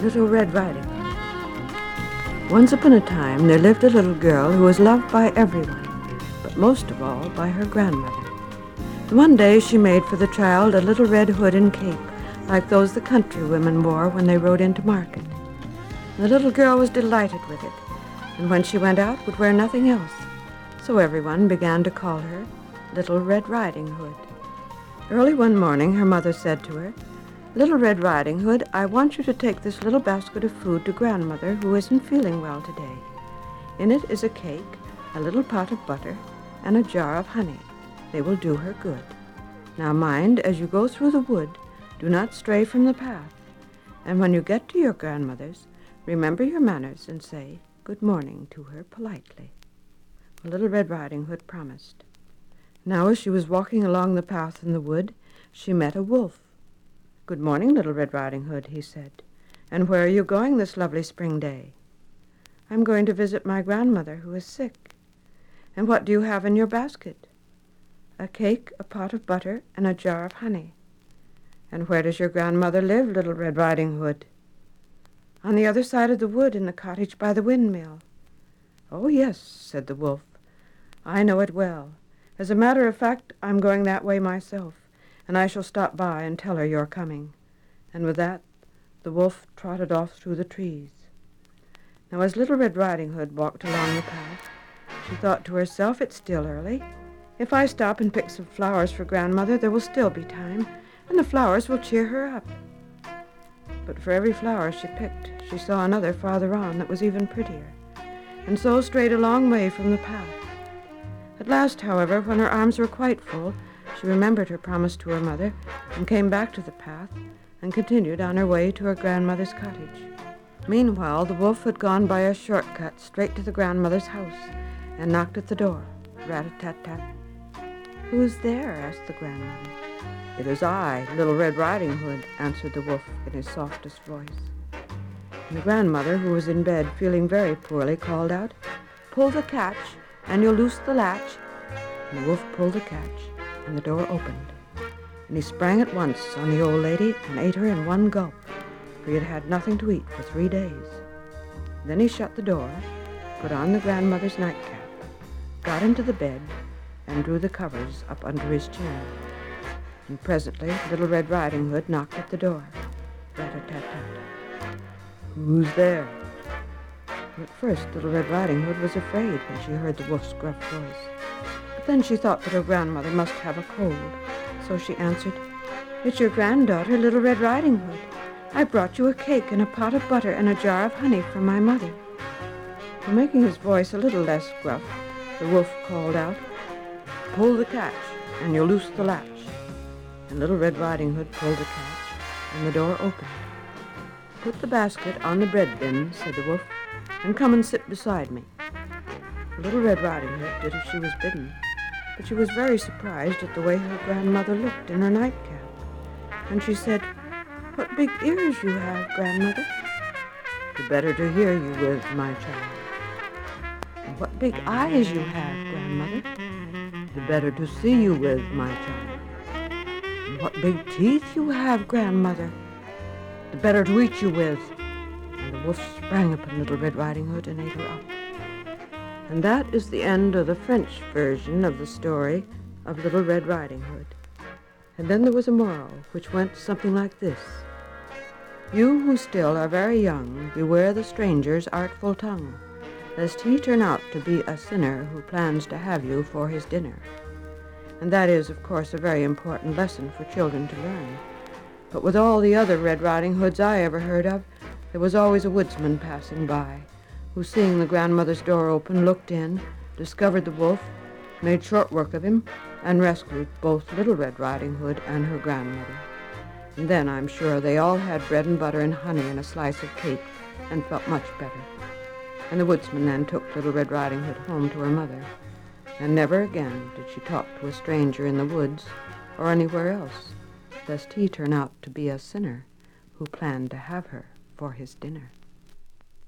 Little Red Riding Hood. Once upon a time, there lived a little girl who was loved by everyone, but most of all by her grandmother. One day she made for the child a little red hood and cape, like those the country women wore when they rode into market. The little girl was delighted with it, and when she went out would wear nothing else, so everyone began to call her Little Red Riding Hood. Early one morning, her mother said to her, "Little Red Riding Hood, I want you to take this little basket of food to Grandmother, who isn't feeling well today. In it is a cake, a little pot of butter, and a jar of honey. They will do her good. Now mind, as you go through the wood, do not stray from the path. And when you get to your grandmother's, remember your manners and say good morning to her politely." Well, Little Red Riding Hood promised. Now, as she was walking along the path in the wood, she met a wolf. "Good morning, Little Red Riding Hood," he said. "And where are you going this lovely spring day?" "I'm going to visit my grandmother, who is sick." "And what do you have in your basket?" "A cake, a pot of butter, and a jar of honey." "And where does your grandmother live, Little Red Riding Hood?" "On the other side of the wood, in the cottage by the windmill." "Oh, yes," said the wolf. "I know it well. As a matter of fact, I'm going that way myself, and I shall stop by and tell her you're coming." And with that, the wolf trotted off through the trees. Now, as Little Red Riding Hood walked along the path, she thought to herself, "It's still early. If I stop and pick some flowers for Grandmother, there will still be time, and the flowers will cheer her up." But for every flower she picked, she saw another farther on that was even prettier, and so strayed a long way from the path. At last, however, when her arms were quite full, she remembered her promise to her mother and came back to the path and continued on her way to her grandmother's cottage. Meanwhile, the wolf had gone by a shortcut straight to the grandmother's house and knocked at the door. Rat-a-tat-tat. "Who's there?" asked the grandmother. "It is I, Little Red Riding Hood," answered the wolf in his softest voice. And the grandmother, who was in bed feeling very poorly, called out, "Pull the catch, and you'll loose the latch." And the wolf pulled the catch, and the door opened, and he sprang at once on the old lady and ate her in one gulp, for he had had nothing to eat for 3 days. Then he shut the door, put on the grandmother's nightcap, got into the bed, and drew the covers up under his chin. And presently Little Red Riding Hood knocked at the door. Rat-a-tat-tat. "Who's there?" At first Little Red Riding Hood was afraid when she heard the wolf's gruff voice. But then she thought that her grandmother must have a cold, so she answered, "It's your granddaughter, Little Red Riding Hood. I brought you a cake and a pot of butter and a jar of honey from my mother." So, making his voice a little less gruff, the wolf called out, "Pull the catch, and you'll loose the latch." And Little Red Riding Hood pulled the catch, and the door opened. "Put the basket on the bread bin," said the wolf, "and come and sit beside me." Little Red Riding Hood did as she was bidden, but she was very surprised at the way her grandmother looked in her nightcap. And she said, "What big ears you have, Grandmother." "The better to hear you with, my child." "And what big eyes you have, Grandmother." "The better to see you with, my child." "And what big teeth you have, Grandmother." "The better to eat you with." And the wolf sprang upon Little Red Riding Hood and ate her up. And that is the end of the French version of the story of Little Red Riding Hood. And then there was a moral, which went something like this: "You who still are very young, beware the stranger's artful tongue, lest he turn out to be a sinner who plans to have you for his dinner." And that is, of course, a very important lesson for children to learn. But with all the other Red Riding Hoods I ever heard of, there was always a woodsman passing by, who, seeing the grandmother's door open, looked in, discovered the wolf, made short work of him, and rescued both Little Red Riding Hood and her grandmother. And then, I'm sure, they all had bread and butter and honey and a slice of cake, and felt much better. And the woodsman then took Little Red Riding Hood home to her mother, and never again did she talk to a stranger in the woods or anywhere else, lest he turn out to be a sinner who planned to have her for his dinner.